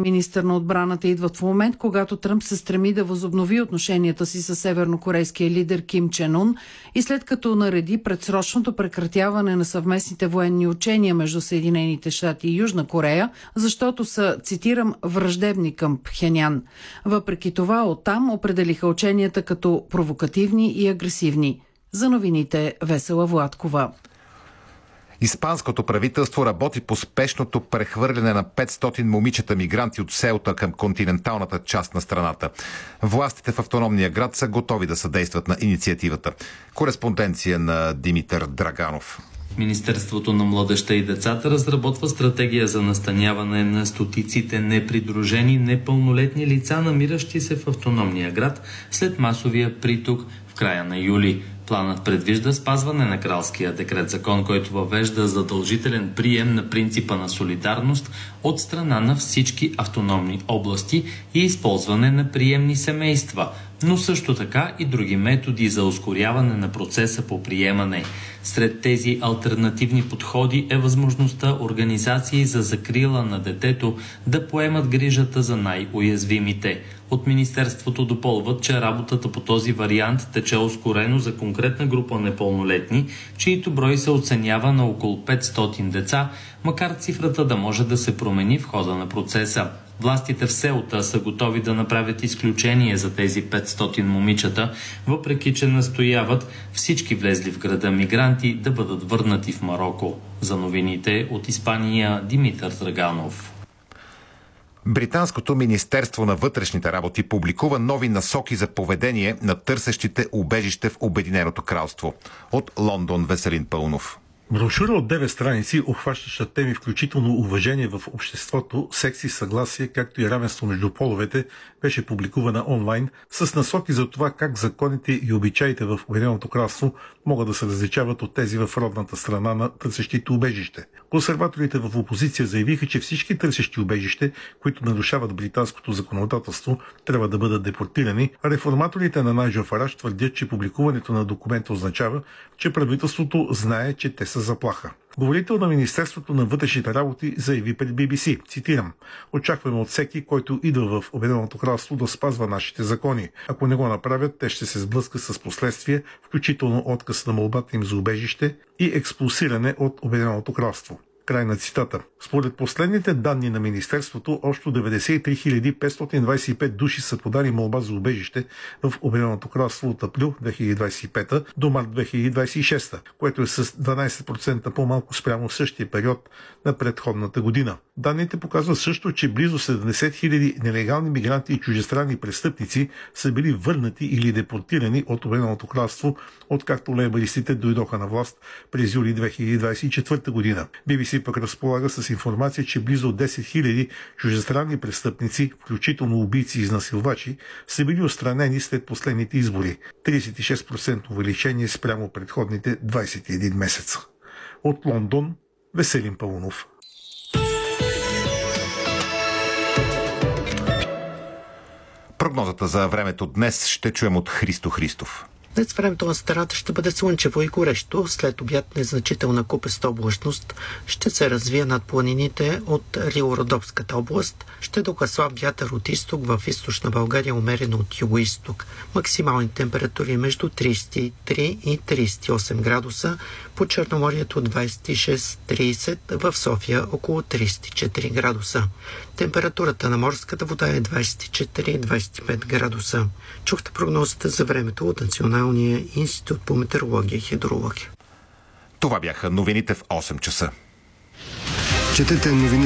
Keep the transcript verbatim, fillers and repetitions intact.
министър на отбраната идват в момент, когато Тръмп се стреми да възобнови отношенията си с севернокорейския лидер Ким Чен Ун и след като нареди предсрочното прекратяване на съвместните военни учения между Съединените щати и Южна Корея, защото са, цитирам, враждебни към Пхенян. Въпреки това, оттам определиха ученията като провокативни и агресивни. За новините Весела Владкова. Испанското правителство работи по спешното прехвърляне на петстотин момичета мигранти от Сеута към континенталната част на страната. Властите в автономния град са готови да съдействат на инициативата. Кореспонденция на Димитър Драганов. Министерството на младежта и децата разработва стратегия за настаняване на стотиците непридружени непълнолетни лица, намиращи се в автономния град след масовия приток в края на юли. Планът предвижда спазване на кралския декрет закон, който въвежда задължителен прием на принципа на солидарност от страна на всички автономни области и използване на приемни семейства, но също така и други методи за ускоряване на процеса по приемане. Сред тези алтернативни подходи е възможността организации за закрила на детето да поемат грижата за най-уязвимите. От Министерството допълват, че работата по този вариант тече ускорено за конкретна група непълнолетни, чието брой се оценява на около петстотин деца, макар цифрата да може да се промени в хода на процеса. Властите в Сеута са готови да направят изключение за тези петстотин момичета, въпреки че настояват всички влезли в града мигранти да бъдат върнати в Мароко. За новините от Испания Димитър Драганов. Британското Министерство на вътрешните работи публикува нови насоки за поведение на търсещите убежище в Обединеното кралство. От Лондон Веселин Пълнов. Брошура от девет страници, обхващаща теми включително уважение в обществото, секс и съгласие, както и равенство между половете, беше публикувана онлайн с насоки за това как законите и обичаите в Обединеното кралство могат да се различават от тези в родната страна на търсещите убежище. Консерваторите в опозиция заявиха, че всички търсещи убежище, които нарушават британското законодателство, трябва да бъдат депортирани, а реформаторите на Найджел Фараж твърдят, че публикуването на документа означава, че правителството знае, че те са заплаха. Говорител на Министерството на вътрешните работи заяви пред Би Би Си, цитирам: "Очакваме от всеки, който идва в Обединеното кралство, да спазва нашите закони. Ако не го направят, те ще се сблъскат с последствия, включително отказ на молбата им за убежище и експулсиране от Обединеното кралство." Край на цитата. Според последните данни на Министерството, общо деветдесет и три хиляди петстотин двадесет и пет души са подали молба за убежище в Обединеното кралство от април две хиляди двадесет и пета до март две хиляди двадесет и шеста, което е с дванадесет процента по-малко спрямо същия период на предходната година. Данните показват също, че близо седемдесет хиляди нелегални мигранти и чуждестранни престъпници са били върнати или депортирани от Обединеното кралство, откакто лейбаристите дойдоха на власт през юли две хиляди двадесет и четвърта година. Би Би Си пък разполага с информация, че близо десет хиляди чуждестранни престъпници, включително убийци и изнасилвачи, са били отстранени след последните избори. тридесет и шест процента увеличение спрямо предходните двадесет и един месеца. От Лондон Веселин Пълнов. Прогнозата за времето днес ще чуем от Христо Христов. Днес времето на страната ще бъде слънчево и горещо. След обяд незначителна купеста облачност ще се развие над планините от Рило-Родопската област. Ще духа слаб вятър от изток, в източна България умерено от юго-изток. Максимални температури между тридесет и три и тридесет и осем градуса. По Черноморието двадесет и шест до тридесет, в София около тридесет и четири градуса. Температурата на морската вода е двадесет и четири до двадесет и пет градуса. Чухте прогнозата за времето от Националния институт по метеорология и хидрология. Това бяха новините в осем часа. Четете новини